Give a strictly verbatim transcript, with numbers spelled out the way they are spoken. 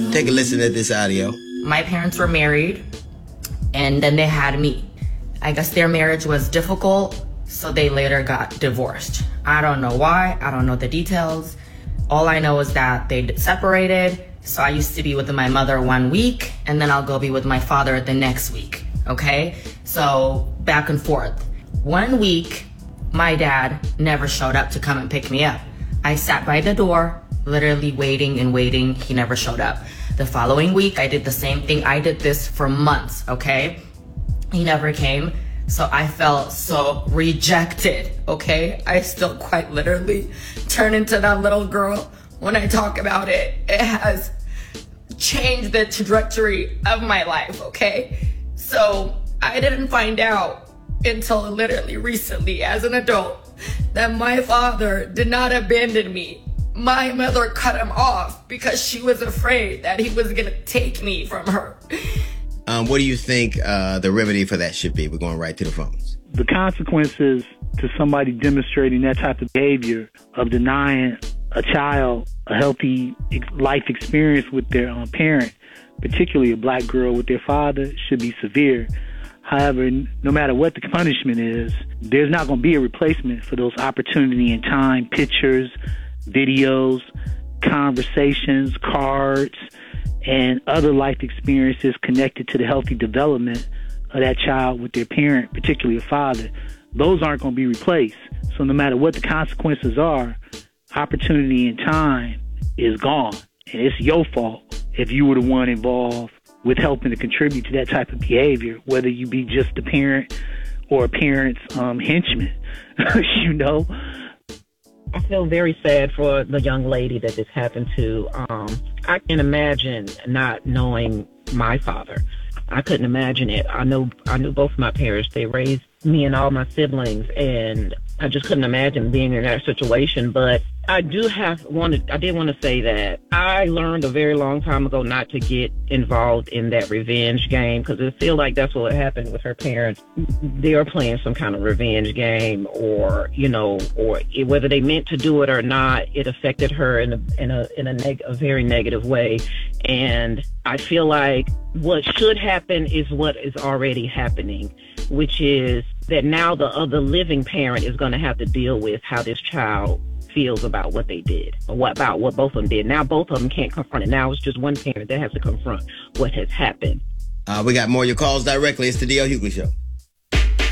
Take a listen to this audio. My parents were married, and then they had me. I guess their marriage was difficult, so they later got divorced. I don't know why. I don't know the details. All I know is that they separated. So I used to be with my mother one week, and then I'll go be with my father the next week, okay? So back and forth. One week, my dad never showed up to come and pick me up. I sat by the door, literally waiting and waiting. He never showed up. The following week, I did the same thing. I did this for months, okay? He never came. So I felt so rejected, okay? I still quite literally turn into that little girl when I talk about it. It has changed the trajectory of my life, okay? So I didn't find out until literally recently as an adult that my father did not abandon me. My mother cut him off because she was afraid that he was gonna take me from her. Um, what do you think uh, the remedy for that should be? We're going right to the phones. The consequences to somebody demonstrating that type of behavior of denying a child a healthy life experience with their um, parent, particularly a black girl with their father, should be severe. However, no matter what the punishment is, there's not going to be a replacement for those opportunity and time, pictures, videos, conversations, cards, and other life experiences connected to the healthy development of that child with their parent, particularly a father. Those aren't going to be replaced. So no matter what the consequences are, opportunity and time is gone. And it's your fault if you were the one involved with helping to contribute to that type of behavior, whether you be just a parent or a parent's um, henchman, you know? I feel very sad for the young lady that this happened to. Um, I can imagine not knowing my father. I couldn't imagine it. I know I knew both my parents. They raised me and all my siblings, and I just couldn't imagine being in that situation. But I do have wanted. I did want to say that I learned a very long time ago not to get involved in that revenge game, because I feel like that's what happened with her parents. They are playing some kind of revenge game, or you know, or it, whether they meant to do it or not, it affected her in a in a in a, neg- a very negative way. And I feel like what should happen is what is already happening, which is that now the other living parent is going to have to deal with how this child feels about what they did, or what about what both of them did. Now both of them can't confront it. Now it's just one parent that has to confront what has happened. Uh, we got more of your calls directly. It's the D L Hughley Show.